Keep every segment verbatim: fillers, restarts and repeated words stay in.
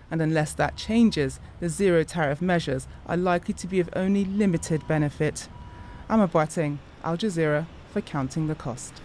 and unless that changes, the zero tariff measures are likely to be of only limited benefit. Amma Boateng, Al Jazeera, for Counting the Cost.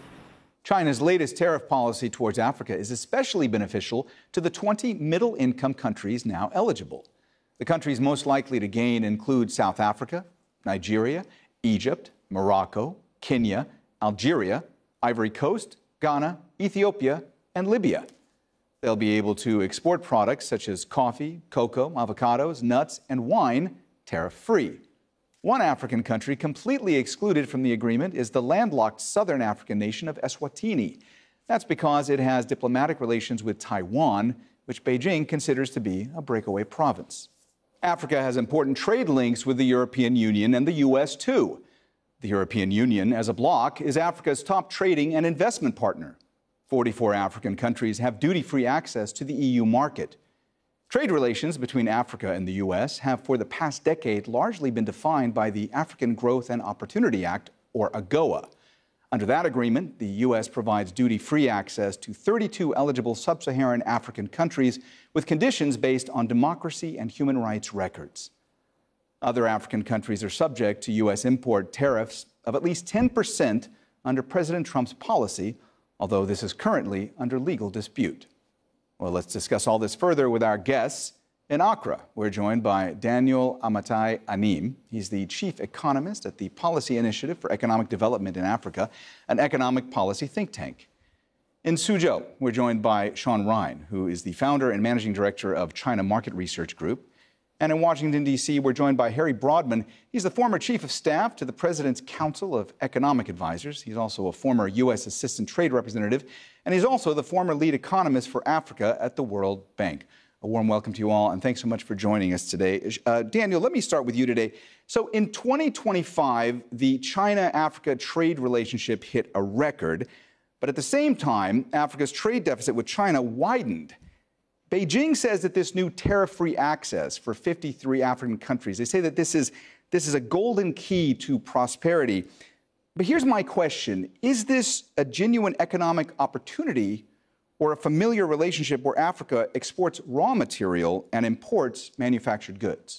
China's latest tariff policy towards Africa is especially beneficial to the twenty middle-income countries now eligible. The countries most likely to gain include South Africa, Nigeria, Egypt, Morocco, Kenya, Algeria, Ivory Coast, Ghana, Ethiopia, and Libya. They'll be able to export products such as coffee, cocoa, avocados, nuts, and wine tariff-free. One African country completely excluded from the agreement is the landlocked southern African nation of Eswatini. That's because it has diplomatic relations with Taiwan, which Beijing considers to be a breakaway province. Africa has important trade links with the European Union and the U S, too. The European Union, as a bloc, is Africa's top trading and investment partner. forty-four African countries have duty-free access to the E U market. Trade relations between Africa and the U S have for the past decade largely been defined by the African Growth and Opportunity Act, or AGOA. Under that agreement, the U S provides duty-free access to thirty-two eligible sub-Saharan African countries with conditions based on democracy and human rights records. Other African countries are subject to U S import tariffs of at least ten percent under President Trump's policy, although this is currently under legal dispute. Well, let's discuss all this further with our guests. In Accra, we're joined by Daniel Amatai Anim. He's the chief economist at the Policy Initiative for Economic Development in Africa, an economic policy think tank. In Suzhou, we're joined by Sean Ryan, who is the founder and managing director of China Market Research Group. And in Washington, D C, we're joined by Harry Broadman. He's the former chief of staff to the President's Council of Economic Advisors. He's also a former U S assistant trade representative, and he's also the former lead economist for Africa at the World Bank. A warm welcome to you all, and thanks so much for joining us today. Uh, Daniel, let me start with you today. So in twenty twenty-five, the China-Africa trade relationship hit a record, but at the same time, Africa's trade deficit with China widened. Beijing says that this new tariff-free access for fifty-three African countries, they say that this is, this is a golden key to prosperity. But here's my question. Is this a genuine economic opportunity or a familiar relationship where Africa exports raw material and imports manufactured goods?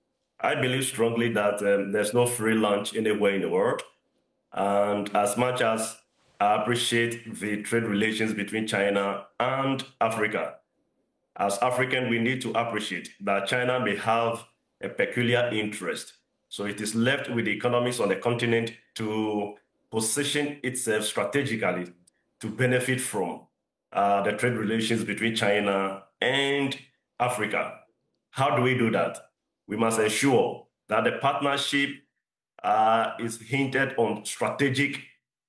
I believe strongly that um, there's no free lunch anywhere in the world. And as much as I appreciate the trade relations between China and Africa, as African, we need to appreciate that China may have a peculiar interest. So it is left with the economies on the continent to position itself strategically to benefit from uh, the trade relations between China and Africa. How do we do that? We must ensure that the partnership uh, is hinted on strategic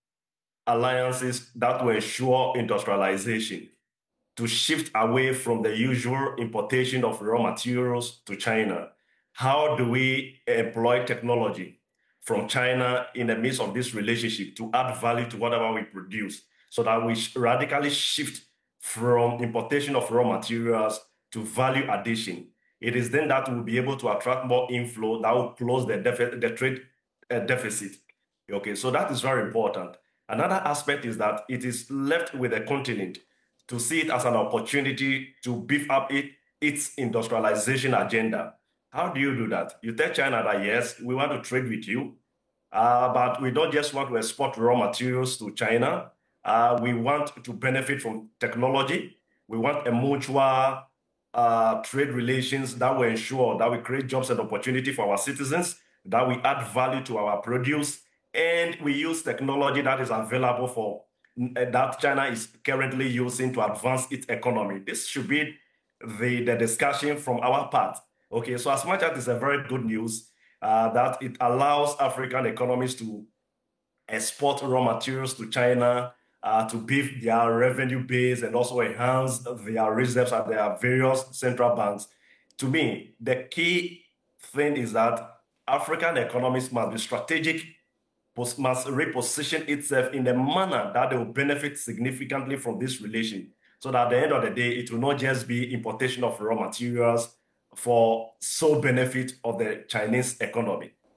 alliances that will ensure industrialization, to shift away from the usual importation of raw materials to China. How do we employ technology from China in the midst of this relationship to add value to whatever we produce, so that we radically shift from importation of raw materials to value addition? It is then that we'll be able to attract more inflow that will close the, defi- the trade uh, deficit. Okay, so that is very important. Another aspect is that it is left with the continent to see it as an opportunity to beef up it, its industrialization agenda. How do you do that? You tell China that, yes, we want to trade with you, uh, but we don't just want to export raw materials to China. Uh, we want to benefit from technology. We want a mutual uh, trade relations that will ensure that we create jobs and opportunity for our citizens, that we add value to our produce, and we use technology that is available for that China is currently using to advance its economy. This should be the, the discussion from our part. Okay, so as much as it's a very good news uh, that it allows African economies to export raw materials to China, uh, to beef their revenue base and also enhance their reserves at their various central banks. To me, the key thing is that African economies must be strategic, must reposition itself in a manner that they will benefit significantly from this relation, so that at the end of the day, it will not just be importation of raw materials for sole benefit of the Chinese economy.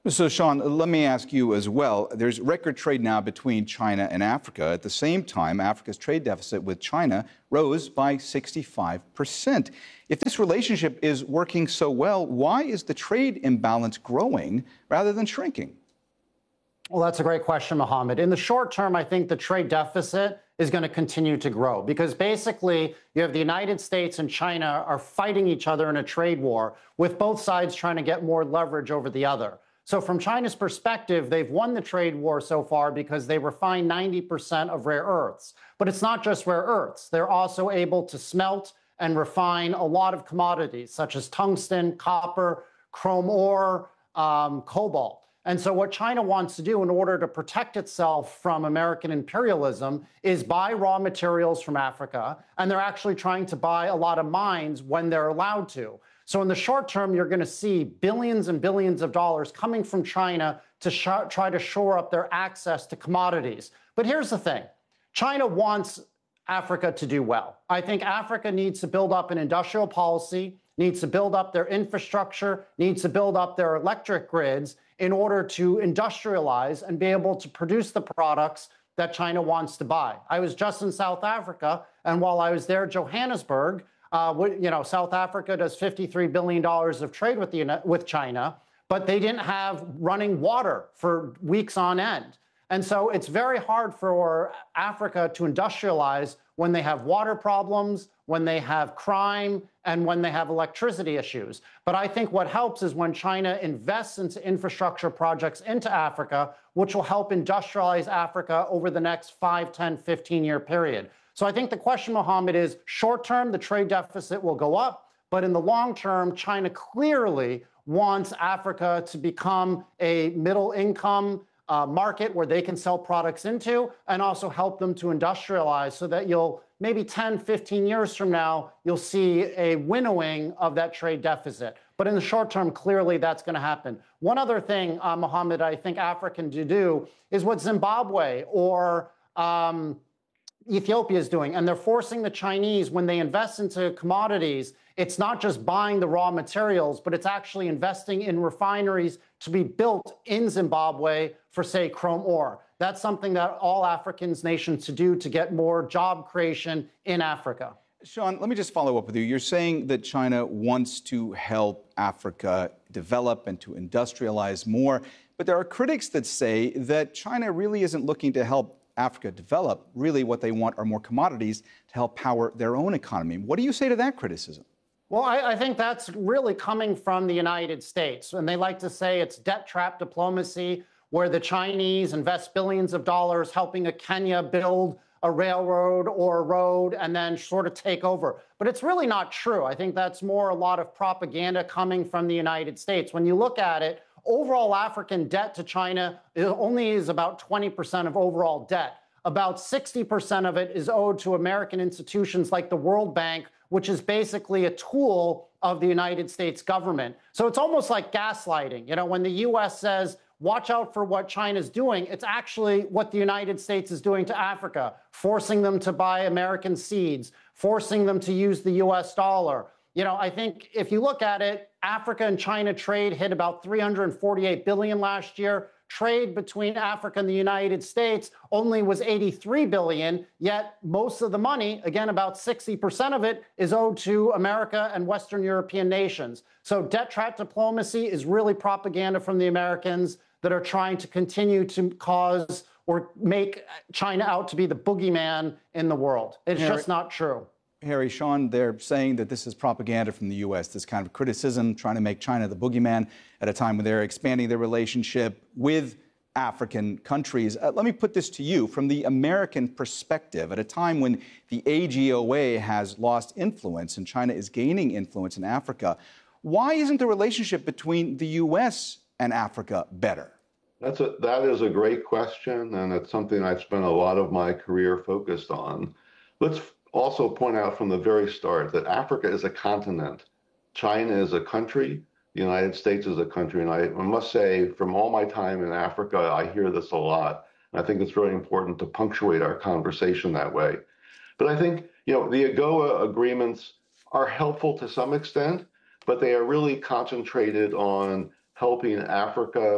So, Sean, let me ask you as well. There's record trade now between China and Africa. At the same time, Africa's trade deficit with China rose by sixty-five percent. If this relationship is working so well, why is the trade imbalance growing rather than shrinking? Well, that's a great question, Mohammed. In the short term, I think the trade deficit is going to continue to grow because basically you have the United States and China are fighting each other in a trade war with both sides trying to get more leverage over the other. So from China's perspective, they've won the trade war so far because they refine ninety percent of rare earths. But it's not just rare earths. They're also able to smelt and refine a lot of commodities such as tungsten, copper, chrome ore, um, cobalt. And so what China wants to do in order to protect itself from American imperialism is buy raw materials from Africa. And they're actually trying to buy a lot of mines when they're allowed to. So in the short term, you're going to see billions and billions of dollars coming from China to sh- try to shore up their access to commodities. But here's the thing. China wants Africa to do well. I think Africa needs to build up an industrial policy, needs to build up their infrastructure, needs to build up their electric grids in order to industrialize and be able to produce the products that China wants to buy. I was just in South Africa, and while I was there, Johannesburg, Uh, you know, South Africa does fifty-three billion dollars of trade with, the, with China, but they didn't have running water for weeks on end. And so it's very hard for Africa to industrialize when they have water problems, when they have crime, and when they have electricity issues. But I think what helps is when China invests into infrastructure projects into Africa, which will help industrialize Africa over the next five, ten, fifteen year period. So I think the question, Mohammed, is short term, the trade deficit will go up. But in the long term, China clearly wants Africa to become a middle income uh, market where they can sell products into and also help them to industrialize so that you'll maybe ten, fifteen years from now, you'll see a winnowing of that trade deficit. But in the short term, clearly that's going to happen. One other thing, uh, Mohammed, I think Africa can do is what Zimbabwe or um, Ethiopia is doing, and they're forcing the Chinese, when they invest into commodities, it's not just buying the raw materials, but it's actually investing in refineries to be built in Zimbabwe for, say, chrome ore. That's something that all African nations should do to get more job creation in Africa. Sean, let me just follow up with you. You're saying that China wants to help Africa develop and to industrialize more, but there are critics that say that China really isn't looking to help Africa develop. Really, what they want are more commodities to help power their own economy. What do you say to that criticism? Well, I, I think that's really coming from the United States. And they like to say it's debt trap diplomacy, where the Chinese invest billions of dollars helping a Kenya build a railroad or a road and then sort of take over. But it's really not true. I think that's more a lot of propaganda coming from the United States. When you look at it, overall African debt to China only is about twenty percent of overall debt. About sixty percent of it is owed to American institutions like the World Bank, which is basically a tool of the United States government. So it's almost like gaslighting. You know, when the U S says, watch out for what China's doing, it's actually what the United States is doing to Africa, forcing them to buy American seeds, forcing them to use the U S dollar. You know, I think if you look at it, Africa and China trade hit about three hundred forty-eight billion dollars last year. Trade between Africa and the United States only was eighty-three billion dollars, yet most of the money, again, about sixty percent of it, is owed to America and Western European nations. So debt trap diplomacy is really propaganda from the Americans that are trying to continue to cause or make China out to be the boogeyman in the world. It's Harry, just not true. Harry, Sean, they're saying that this is propaganda from the U S, this kind of criticism, trying to make China the boogeyman at a time when they're expanding their relationship with African countries. Uh, let me put this to you from the American perspective. At a time when the A G O A has lost influence and China is gaining influence in Africa, why isn't the relationship between the U S and Africa better? That's a, that is a great question, and it's something I've spent a lot of my career focused on. Let's also point out from the very start that Africa is a continent. China is a country. The United States is a country. And I, I must say, from all my time in Africa, I hear this a lot. And I think it's really important to punctuate our conversation that way. But I think, you know, the AGOA agreements are helpful to some extent, but they are really concentrated on helping Africa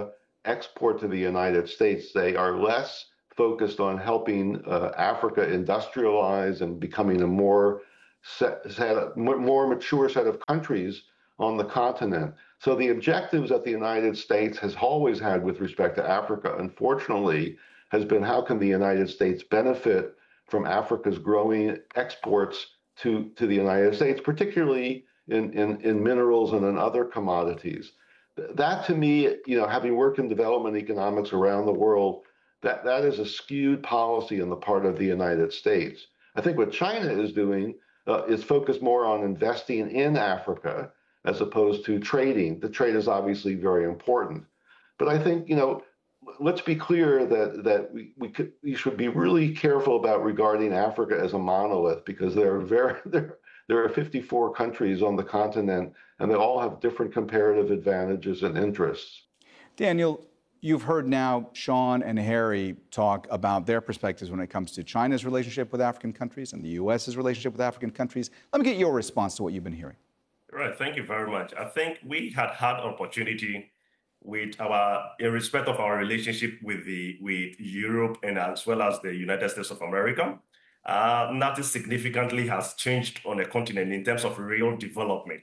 export to the United States. They are less focused on helping uh, Africa industrialize and becoming a more set, set, more mature set of countries on the continent. So the objectives that the United States has always had with respect to Africa, unfortunately, has been how can the United States benefit from Africa's growing exports to, to the United States, particularly in, in, in minerals and in other commodities. That to me, you know, having worked in development economics around the world, that, that is a skewed policy on the part of the United States. I think what China is doing uh, is focused more on investing in Africa as opposed to trading. The trade is obviously very important. But I think, you know, let's be clear that, that we, we, could, we should be really careful about regarding Africa as a monolith, because there are very there, there are fifty-four countries on the continent, and they all have different comparative advantages and interests. Daniel, you've heard now Sean and Harry talk about their perspectives when it comes to China's relationship with African countries and the U S's relationship with African countries. Let me get your response to what you've been hearing. Right. Thank you very much. I think we had had opportunity with our, in respect of our relationship with the with Europe and as well as the United States of America, uh, nothing significantly has changed on the continent in terms of real development.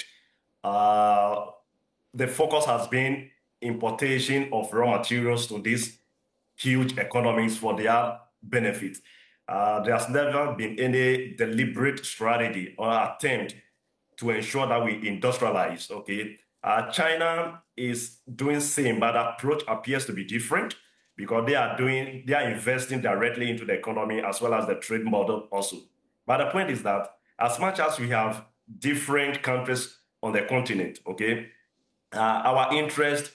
Uh, the focus has been importation of raw materials to these huge economies for their benefit. Uh, there's never been any deliberate strategy or attempt to ensure that we industrialize, okay? Uh, China is doing same, but the approach appears to be different because they are doing, they are investing directly into the economy as well as the trade model also. But the point is that as much as we have different countries on the continent, okay, uh, our interest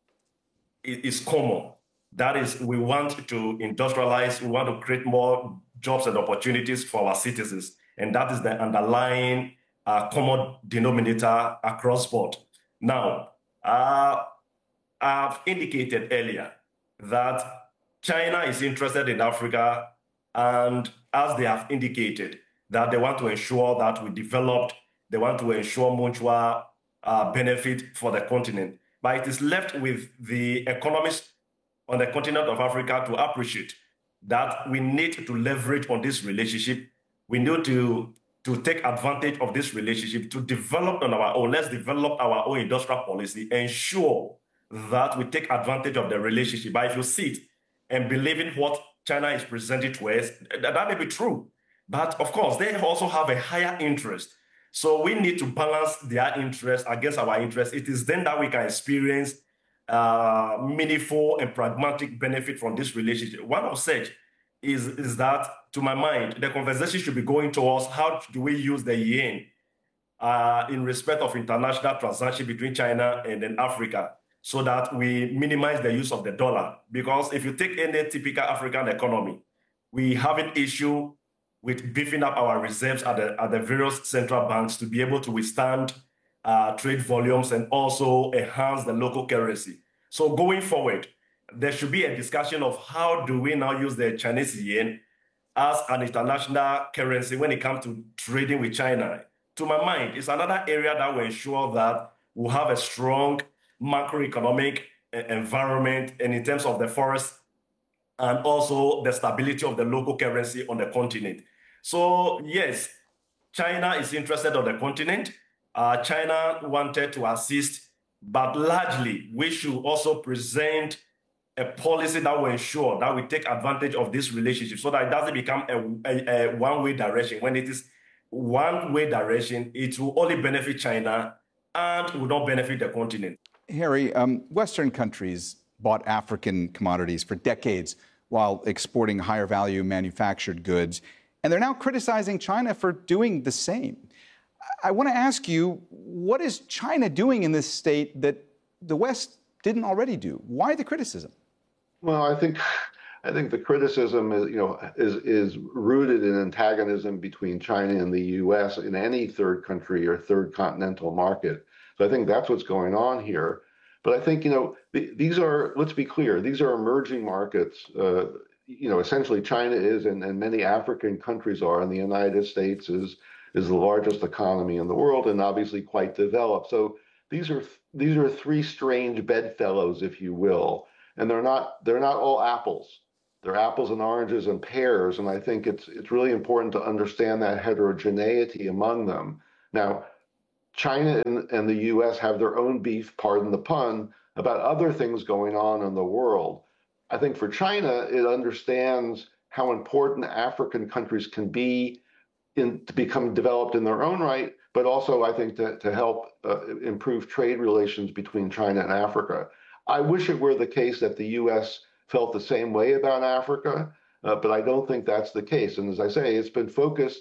is, is common. That is, we want to industrialize, we want to create more jobs and opportunities for our citizens. And that is the underlying uh, common denominator across board. Now, uh, I've indicated earlier that China is interested in Africa, and as they have indicated, that they want to ensure that we developed, they want to ensure mutual uh, benefit for the continent. But it is left with the economists on the continent of Africa to appreciate that we need to leverage on this relationship. We need to, to take advantage of this relationship to develop on our own. Let's develop our own industrial policy, ensure that we take advantage of the relationship. But if you sit and believe in what China is presenting to us, that may be true. But of course, they also have a higher interest. So we need to balance their interest against our interest. It is then that we can experience uh, meaningful and pragmatic benefit from this relationship. One of such is, is that, to my mind, the conversation should be going towards how do we use the yen uh, in respect of international transaction between China and then Africa, so that we minimize the use of the dollar. Because if you take any typical African economy, we have an issue with beefing up our reserves at the, at the various central banks to be able to withstand uh, trade volumes and also enhance the local currency. So going forward, there should be a discussion of how do we now use the Chinese yen as an international currency when it comes to trading with China. To my mind, it's another area that will ensure that we'll have a strong macroeconomic environment, and in terms of the forest and also the stability of the local currency on the continent. So yes, China is interested on the continent. Uh, China wanted to assist, but largely we should also present a policy that will ensure that we take advantage of this relationship so that it doesn't become a, a, a one-way direction. When it is one-way direction, it will only benefit China and will not benefit the continent. Harry, um, Western countries bought African commodities for decades while exporting higher value manufactured goods, and they're now criticizing China for doing the same. I want to ask you, what is China doing in this state that the West didn't already do? Why the criticism? Well, I think I think the criticism is, you know, is is rooted in antagonism between China and the U S in any third country or third continental market. So I think that's what's going on here. But I think, you know, th these are, let's be clear, these are emerging markets. Uh, you know, essentially China is, and, and many African countries are, and the United States is, is the largest economy in the world and obviously quite developed. So these are, these are three strange bedfellows, if you will. and they're not they're not all apples. They're apples and oranges and pears, and I think it's it's really important to understand that heterogeneity among them. Now, China and, and the U S have their own beef, pardon the pun, about other things going on in the world. I think for China, it understands how important African countries can be in, to become developed in their own right, but also I think to, to help uh, improve trade relations between China and Africa. I wish it were the case that the U S felt the same way about Africa, uh, but I don't think that's the case. And as I say, it's been focused